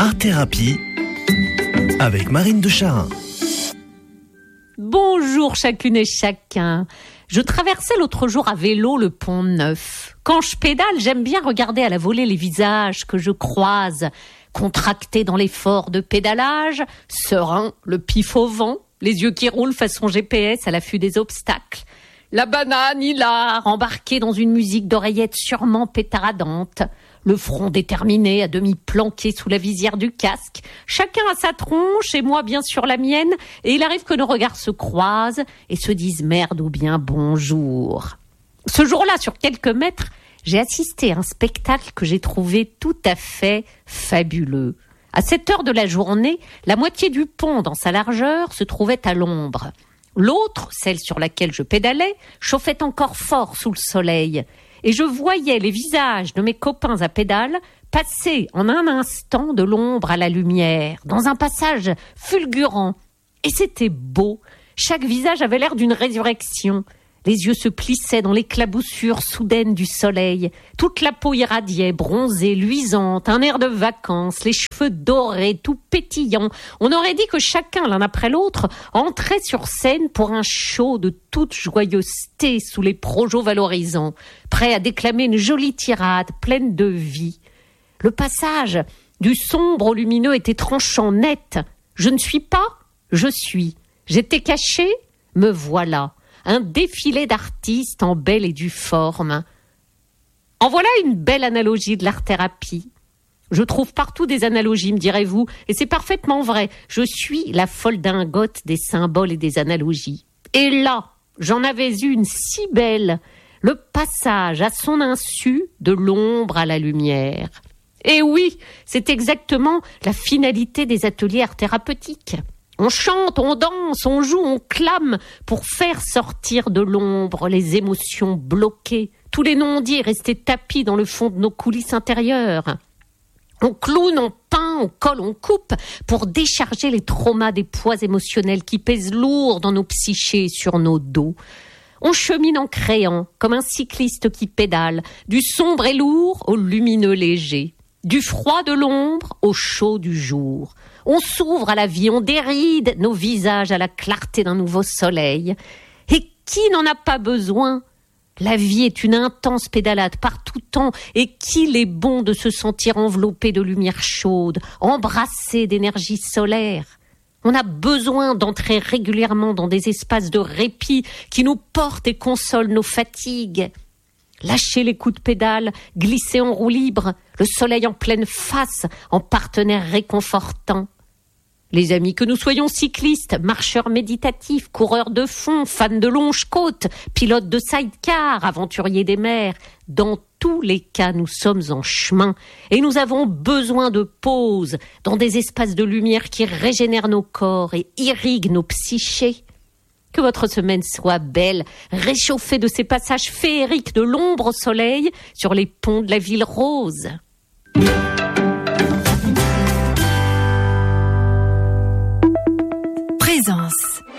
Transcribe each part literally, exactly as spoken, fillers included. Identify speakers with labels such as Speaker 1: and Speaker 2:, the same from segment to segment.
Speaker 1: Art Thérapie avec Marine de Charin.
Speaker 2: Bonjour chacune et chacun. Je traversais l'autre jour à vélo le pont Neuf. Quand je pédale, j'aime bien regarder à la volée les visages que je croise, contractés dans l'effort de pédalage, sereins, le pif au vent, les yeux qui roulent façon G P S à l'affût des obstacles. La banane hilar, embarquée dans une musique d'oreillettes sûrement pétaradante. Le front déterminé, à demi planqué sous la visière du casque. Chacun a sa tronche et moi bien sûr la mienne. Et il arrive que nos regards se croisent et se disent merde ou bien bonjour. Ce jour-là, sur quelques mètres, j'ai assisté à un spectacle que j'ai trouvé tout à fait fabuleux. À cette heure de la journée, la moitié du pont dans sa largeur se trouvait à l'ombre. L'autre, celle sur laquelle je pédalais, chauffait encore fort sous le soleil. Et je voyais les visages de mes copains à pédale passer en un instant de l'ombre à la lumière, dans un passage fulgurant. Et c'était beau. Chaque visage avait l'air d'une résurrection. Les yeux se plissaient dans l'éclaboussure soudaine du soleil. Toute la peau irradiait, bronzée, luisante, un air de vacances, les cheveux dorés, tout pétillants. On aurait dit que chacun, l'un après l'autre, entrait sur scène pour un show de toute joyeuseté sous les projos valorisants, prêt à déclamer une jolie tirade pleine de vie. Le passage du sombre au lumineux était tranchant, net. Je ne suis pas, je suis. J'étais caché, me voilà. Un défilé d'artistes en belle et due forme. En voilà une belle analogie de l'art-thérapie. Je trouve partout des analogies, me direz-vous, et c'est parfaitement vrai. Je suis la folle dingote des symboles et des analogies. Et là, j'en avais eu une si belle, le passage à son insu de l'ombre à la lumière. Et oui, c'est exactement la finalité des ateliers art-thérapeutiques. On chante, on danse, on joue, on clame pour faire sortir de l'ombre les émotions bloquées, tous les non-dits restés tapis dans le fond de nos coulisses intérieures. On cloune, on peint, on colle, on coupe pour décharger les traumas des poids émotionnels qui pèsent lourd dans nos psychés et sur nos dos. On chemine en créant, comme un cycliste qui pédale, du sombre et lourd au lumineux léger, du froid de l'ombre au chaud du jour. On s'ouvre à la vie, on déride nos visages à la clarté d'un nouveau soleil. Et qui n'en a pas besoin ? La vie est une intense pédalade par tout temps et qu'il est bon de se sentir enveloppé de lumière chaude, embrassé d'énergie solaire. On a besoin d'entrer régulièrement dans des espaces de répit qui nous portent et consolent nos fatigues. Lâcher les coups de pédale, glisser en roue libre, le soleil en pleine face, en partenaire réconfortant. Les amis, que nous soyons cyclistes, marcheurs méditatifs, coureurs de fond, fans de longe-côte, pilotes de sidecar, aventuriers des mers, dans tous les cas, nous sommes en chemin et nous avons besoin de pause dans des espaces de lumière qui régénèrent nos corps et irriguent nos psychés. Que votre semaine soit belle, réchauffée de ces passages féeriques de l'ombre au soleil sur les ponts de la ville rose.
Speaker 3: Présence.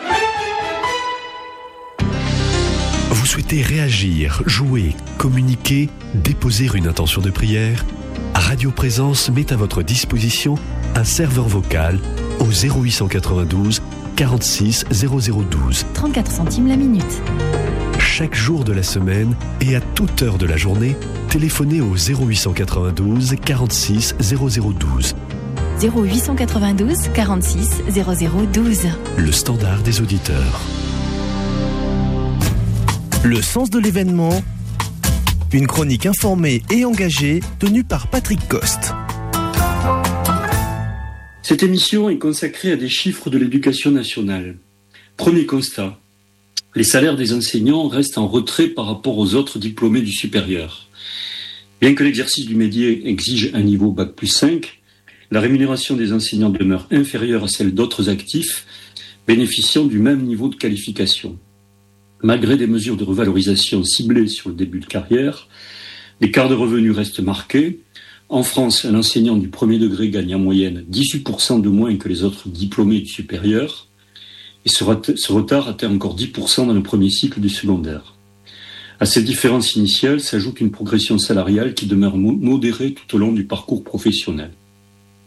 Speaker 1: Vous souhaitez réagir, jouer, communiquer, déposer une intention de prière ? Radio Présence met à votre disposition un serveur vocal au zéro huit cent quatre-vingt-douze quarante-six zéro zéro douze.
Speaker 3: trente-quatre centimes la minute.
Speaker 1: Chaque jour de la semaine et à toute heure de la journée, téléphonez au zéro huit cent quatre-vingt-douze quarante-six zéro zéro douze.
Speaker 3: zéro huit cent quatre-vingt-douze quarante-six zéro zéro douze.
Speaker 1: Le standard des auditeurs.
Speaker 4: Le sens de l'événement, une chronique informée et engagée tenue par Patrick Coste.
Speaker 5: Cette émission est consacrée à des chiffres de l'éducation nationale. Premier constat, les salaires des enseignants restent en retrait par rapport aux autres diplômés du supérieur. Bien que l'exercice du métier exige un niveau bac plus cinq, la rémunération des enseignants demeure inférieure à celle d'autres actifs bénéficiant du même niveau de qualification. Malgré des mesures de revalorisation ciblées sur le début de carrière, l'écart de revenus reste marqué. En France, un enseignant du premier degré gagne en moyenne dix-huit pour cent de moins que les autres diplômés du supérieur, et ce, ret- ce retard atteint encore dix pour cent dans le premier cycle du secondaire. À ces différences initiales s'ajoute une progression salariale qui demeure mo- modérée tout au long du parcours professionnel.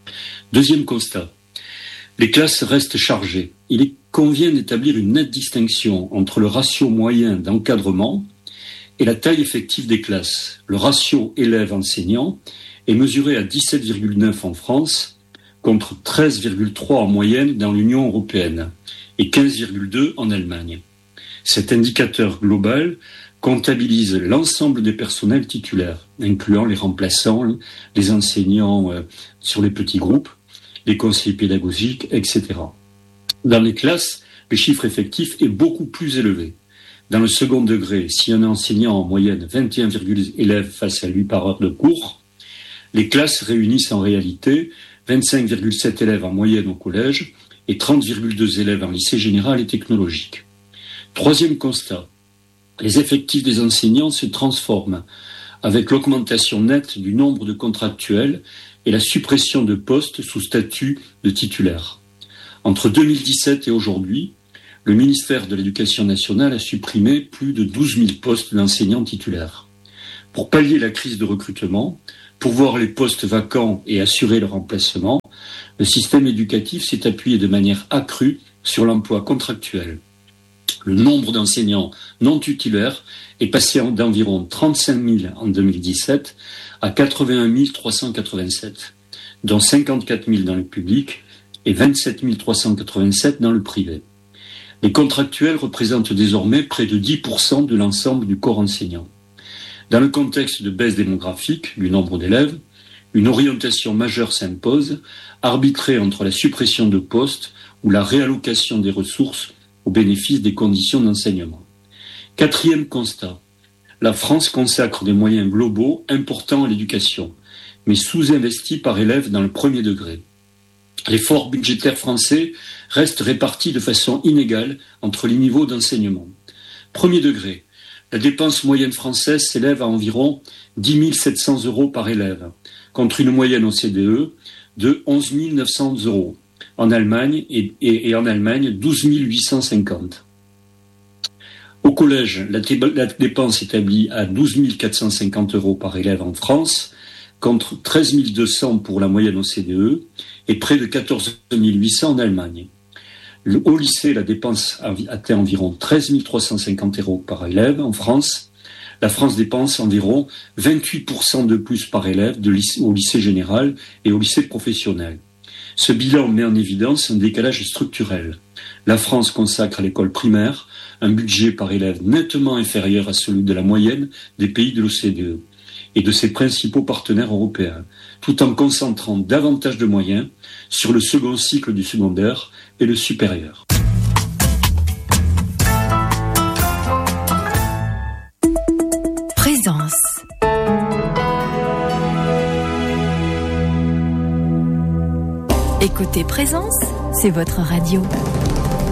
Speaker 5: Deuxième constat. Les classes restent chargées. Il convient d'établir une nette distinction entre le ratio moyen d'encadrement et la taille effective des classes. Le ratio élève-enseignant est mesuré à dix-sept virgule neuf en France, contre treize virgule trois en moyenne dans l'Union européenne et quinze virgule deux en Allemagne. Cet indicateur global comptabilise l'ensemble des personnels titulaires, incluant les remplaçants, les enseignants euh, sur les petits groupes, les conseillers pédagogiques, et cetera. Dans les classes, le chiffre effectif est beaucoup plus élevé. Dans le second degré, si un enseignant en moyenne vingt et un virgule élèves face à lui par heure de cours, les classes réunissent en réalité vingt-cinq virgule sept élèves en moyenne au collège et trente virgule deux élèves en lycée général et technologique. Troisième constat, les effectifs des enseignants se transforment avec l'augmentation nette du nombre de contractuels et la suppression de postes sous statut de titulaire. Entre deux mille dix-sept et aujourd'hui, le ministère de l'Éducation nationale a supprimé plus de douze mille postes d'enseignants titulaires. Pour pallier la crise de recrutement, pourvoir les postes vacants et assurer leur remplacement, le système éducatif s'est appuyé de manière accrue sur l'emploi contractuel. Le nombre d'enseignants non titulaires est passé d'environ trente-cinq mille en deux mille dix-sept à quatre-vingt-un mille trois cent quatre-vingt-sept, dont cinquante-quatre mille dans le public et vingt-sept mille trois cent quatre-vingt-sept dans le privé. Les contractuels représentent désormais près de dix pour cent de l'ensemble du corps enseignant. Dans le contexte de baisse démographique du nombre d'élèves, une orientation majeure s'impose, arbitrée entre la suppression de postes ou la réallocation des ressources au bénéfice des conditions d'enseignement. Quatrième constat, la France consacre des moyens globaux importants à l'éducation, mais sous-investit par élève dans le premier degré. L'effort budgétaire français reste réparti de façon inégale entre les niveaux d'enseignement. Premier degré, la dépense moyenne française s'élève à environ dix mille sept cents euros par élève, contre une moyenne O C D E de onze mille neuf cents euros. En Allemagne et, et, et en Allemagne douze mille huit cent cinquante. Au collège, la, t- la dépense établie à douze mille quatre cent cinquante euros par élève en France, contre treize mille deux cents pour la moyenne O C D E et près de quatorze mille huit cents en Allemagne. Le, au lycée, la dépense atteint environ treize mille trois cent cinquante euros par élève en France. La France dépense environ vingt-huit pour cent de plus par élève de lycée, au lycée général et au lycée professionnel. Ce bilan met en évidence un décalage structurel. La France consacre à l'école primaire un budget par élève nettement inférieur à celui de la moyenne des pays de l'O C D E et de ses principaux partenaires européens, tout en concentrant davantage de moyens sur le second cycle du secondaire et le supérieur.
Speaker 3: Présence. Écoutez Présence, c'est votre radio.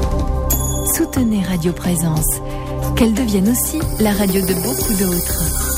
Speaker 3: Soutenez Radio Présence, qu'elle devienne aussi la radio de beaucoup d'autres.